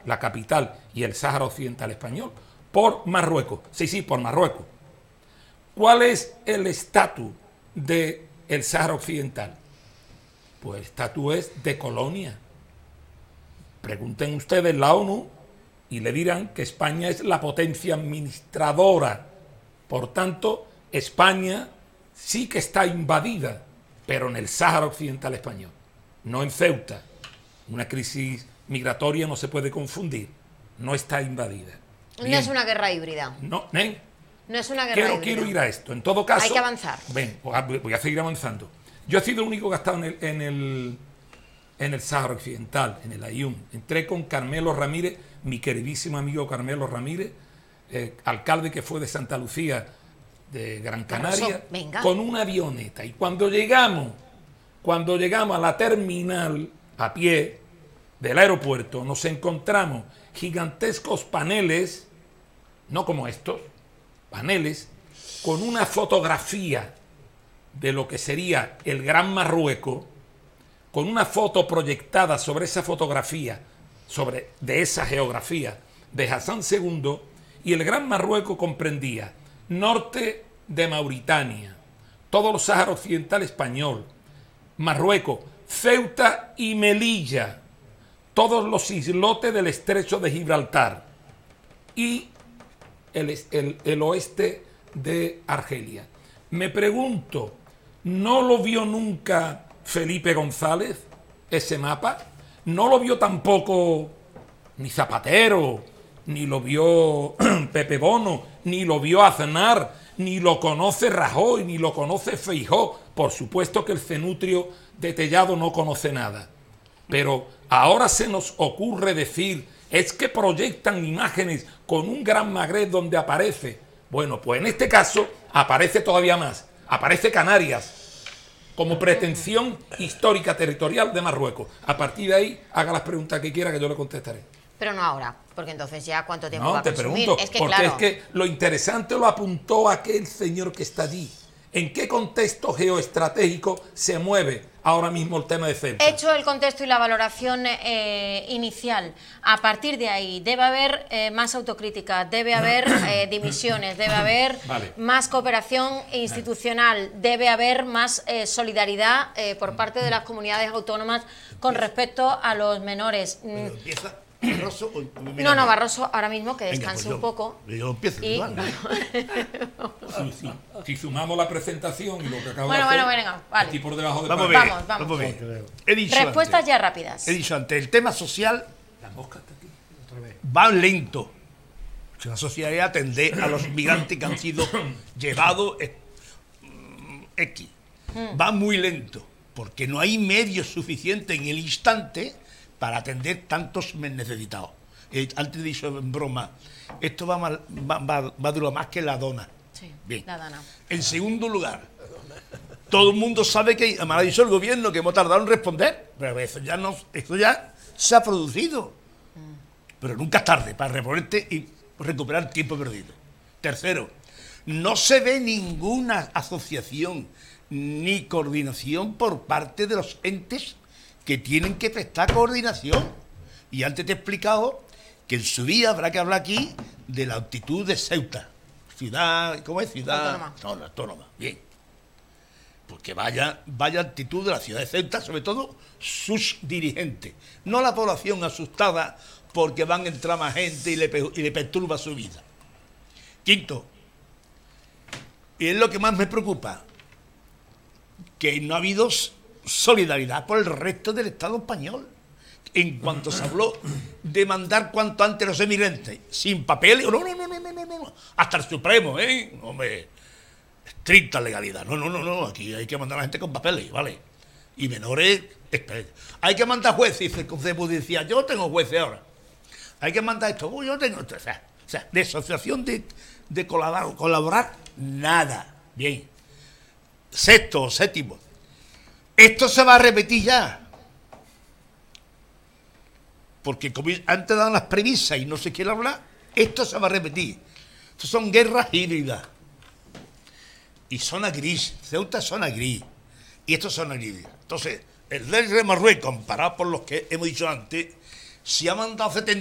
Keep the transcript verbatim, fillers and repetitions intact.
la capital y el Sáhara Occidental español, por Marruecos. Sí, sí, por Marruecos. ¿Cuál es el estatus del Sáhara Occidental? Pues el estatus es de colonia. Pregunten ustedes la ONU y le dirán que España es la potencia administradora. Por tanto, España sí que está invadida, pero en el Sáhara Occidental español, no en Ceuta. Una crisis migratoria no se puede confundir, no está invadida. Bien. No es una guerra híbrida. No, ¿eh? No es una guerra quiero, híbrida. Quiero ir a esto. En todo caso... Hay que avanzar. Ven, voy a seguir avanzando. Yo he sido el único que ha estado en el, en el, en el Sáhara Occidental, en el Aaiún. Entré con Carmelo Ramírez, mi queridísimo amigo Carmelo Ramírez, eh, alcalde que fue de Santa Lucía, de Gran Canaria, con una avioneta. Y cuando llegamos, cuando llegamos a la terminal, a pie, del aeropuerto, nos encontramos gigantescos paneles, no como estos, paneles, con una fotografía de lo que sería el Gran Marruecos, con una foto proyectada sobre esa fotografía, sobre, de esa geografía de Hassan segundo, y el Gran Marruecos comprendía norte de Mauritania, todo el Sáhara Occidental español, Marruecos, Ceuta y Melilla, todos los islotes del estrecho de Gibraltar y el, el, el oeste de Argelia. Me pregunto, ¿no lo vio nunca Felipe González, ese mapa? ¿No lo vio tampoco ni Zapatero, ni lo vio Pepe Bono, ni lo vio Aznar, ni lo conoce Rajoy, ni lo conoce Feijóo? Por supuesto que el cenutrio de Tellado no conoce nada. Pero ahora se nos ocurre decir, es que proyectan imágenes con un Gran Magreb donde aparece. Bueno, pues en este caso aparece todavía más. Aparece Canarias como pretensión histórica territorial de Marruecos. A partir de ahí, haga las preguntas que quiera que yo le contestaré. Pero no ahora, porque entonces ya cuánto tiempo no, va a te consumir. Pregunto, es que, porque claro. es que lo interesante lo apuntó aquel señor que está allí. ¿En qué contexto geoestratégico se mueve ahora mismo el tema de Ceuta? Hecho el contexto y la valoración eh, inicial, a partir de ahí debe haber eh, más autocrítica, debe haber eh, dimisiones, debe haber vale. más cooperación institucional, debe haber más eh, solidaridad eh, por parte de las comunidades autónomas con respecto a los menores. Pero empieza Barroso. O, no, no, Barroso ahora mismo que descanse Venga, pues yo, un poco. Yo empiezo y, igual. ¿no? Sí, sí. Si sumamos la presentación y lo que acabo bueno, de hacer, bueno, venga, vale. aquí por debajo de vamos, pan. vamos, vamos. vamos bien. He dicho Respuestas antes, ya rápidas. He dicho antes, el tema social La mosca está aquí. otra vez. Va lento. Si la sociedad atender a los migrantes que han sido llevados eh, X. Mm. Va muy lento, porque no hay medios suficientes en el instante para atender tantos necesitados. Eh, antes he dicho en broma, esto va, mal, va, va, va a durar más que la dona. Sí, bien. La dona. En segundo lugar, todo el mundo sabe que me ha dicho el gobierno que hemos tardado en responder, pero eso ya, no, eso ya se ha producido. Mm. Pero nunca es tarde para reponerte y recuperar tiempo perdido. Tercero, no se ve ninguna asociación ni coordinación por parte de los entes que tienen que prestar coordinación. Y antes te he explicado que en su día habrá que hablar aquí de la actitud de Ceuta, ciudad, ¿cómo es? Ciudad autónoma. No, no, autónoma, bien. Porque vaya, vaya actitud de la ciudad de Ceuta, sobre todo sus dirigentes, no la población asustada porque van a entrar más gente y le, y le perturba su vida. Quinto, y es lo que más me preocupa, que no ha habido solidaridad por el resto del Estado español. En cuanto se habló de mandar cuanto antes los emigrantes sin papeles, no, no, no, no, no, no, no, hasta el Supremo, ¿eh? Hombre, estricta legalidad. No, no, no, no, aquí hay que mandar a la gente con papeles, ¿vale? Y menores, hay que mandar jueces, dice el Consejo decía, yo tengo jueces ahora. Hay que mandar esto, oh, yo tengo, o sea, o sea de asociación de, de colaborar, colaborar, nada. Bien. Sexto o séptimo. Esto se va a repetir ya. Porque como antes daban las premisas y no se quiere hablar, esto se va a repetir. Estas son guerras híbridas. Y zona gris. Ceuta es zona gris. Y esto es zona gris. Entonces, el del Marruecos, comparado por los que hemos dicho antes, se ha mandado setenta